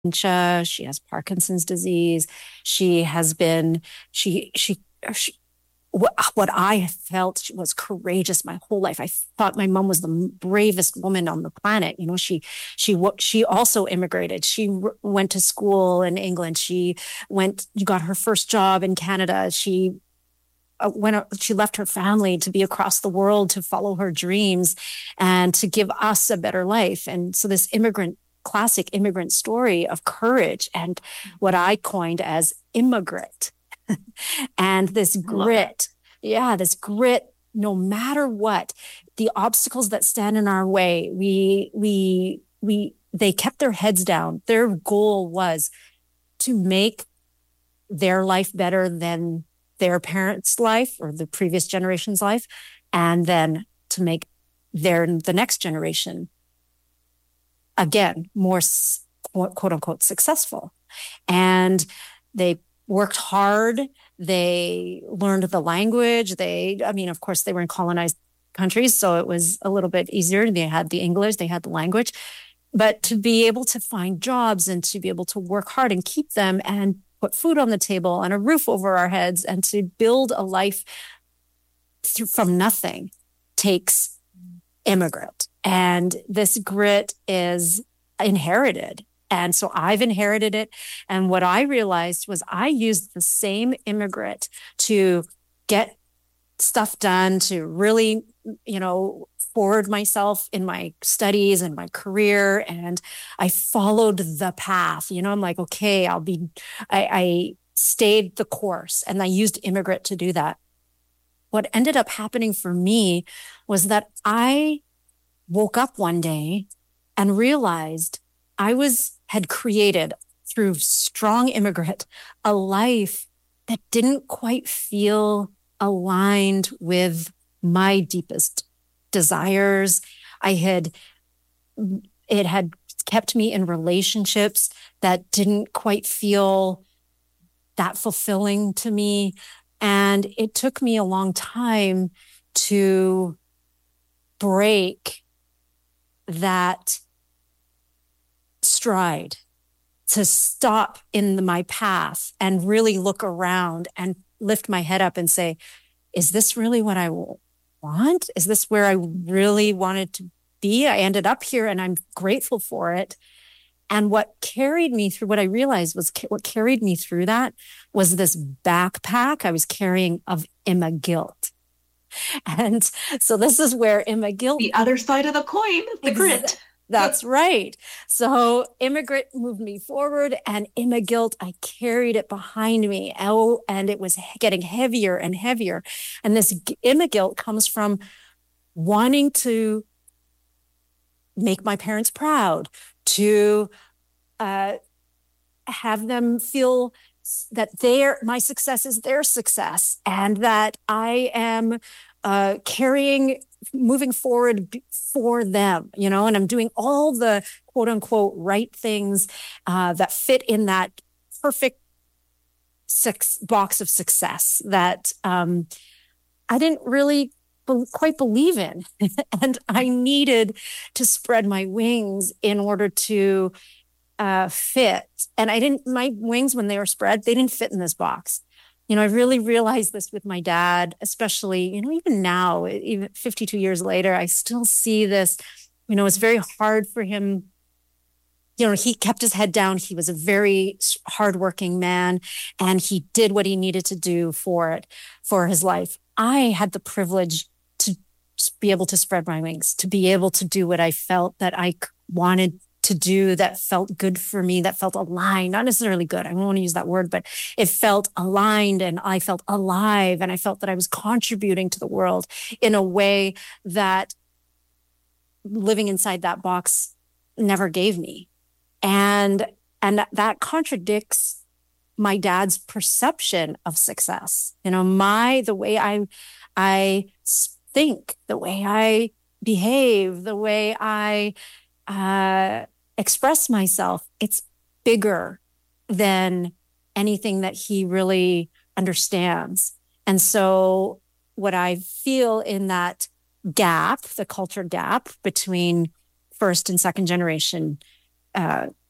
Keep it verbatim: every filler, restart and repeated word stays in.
dementia, she has Parkinson's disease. She has been, she, she, she what, what I felt was courageous my whole life. I thought my mom was the bravest woman on the planet. You know, she, she, she also immigrated. She went to school in England. She went, got her first job in Canada. She uh, went, she left her family to be across the world, to follow her dreams and to give us a better life. And so this immigrant, classic immigrant story of courage and what I coined as immigrant. And this grit, yeah, this grit, no matter what, the obstacles that stand in our way, we, we, we, they kept their heads down. Their goal was to make their life better than their parents' life or the previous generation's life, and then to make their, the next generation, again, more quote unquote successful. And they worked hard. They learned the language. They, I mean, of course, they were in colonized countries, so it was a little bit easier. They had the English, they had the language. But to be able to find jobs and to be able to work hard and keep them and put food on the table and a roof over our heads and to build a life through, from nothing takes immigrant. And this grit is inherited. And so I've inherited it. And what I realized was I used the same immigrant to get stuff done, to really, you know, forward myself in my studies and my career. And I followed the path. You know, I'm like, okay, I'll be, I, I stayed the course and I used immigrant to do that. What ended up happening for me was that I woke up one day and realized I was had created through strong immigrant a life that didn't quite feel aligned with my deepest desires. I had, it had kept me in relationships that didn't quite feel that fulfilling to me. And it took me a long time to break that stride, to stop in the, my path and really look around and lift my head up and say, is this really what I want? Is this where I really wanted to be? I ended up here and I'm grateful for it. And what carried me through, what I realized was ca- what carried me through that was this backpack I was carrying of Imma guilt. And so this is where Imma guilt. The other side of the coin, the grit. That's right. So immigrant moved me forward and Imma guilt, I carried it behind me. Oh, and it was getting heavier and heavier. And this Imma guilt comes from wanting to make my parents proud, to uh, have them feel that their my success is their success, and that I am uh, carrying, moving forward for them, you know, and I'm doing all the quote unquote right things uh, that fit in that perfect six box of success that um, I didn't really be- quite believe in. And I needed to spread my wings in order to uh, fit. And I didn't, my wings, when they were spread, they didn't fit in this box. You know, I really realized this with my dad, especially, you know, even now, even fifty-two years later, I still see this. You know, it's very hard for him. You know, he kept his head down. He was a very hardworking man, and he did what he needed to do for it, for his life. I had the privilege to be able to spread my wings, to be able to do what I felt that I wanted to do, that felt good for me, that felt aligned, not necessarily good. I don't want to use that word, but it felt aligned and I felt alive and I felt that I was contributing to the world in a way that living inside that box never gave me. And, and that contradicts my dad's perception of success. You know, my, the way I, I think, the way I behave, the way I, uh, express myself, it's bigger than anything that he really understands. And so what I feel in that gap, the culture gap between first and second generation uh,